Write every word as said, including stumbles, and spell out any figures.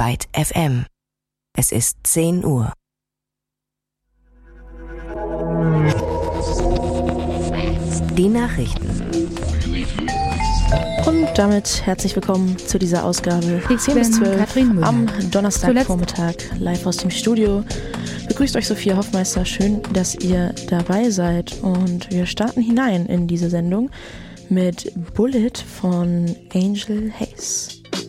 Byte F M. Es ist zehn Uhr. Die Nachrichten. Und damit herzlich willkommen zu dieser Ausgabe zehn bis zwölf am Donnerstagvormittag live aus dem Studio. Begrüßt euch Sophia Hoffmeister, schön, dass ihr dabei seid und wir starten hinein in diese Sendung mit Bullet von Angel Hayes.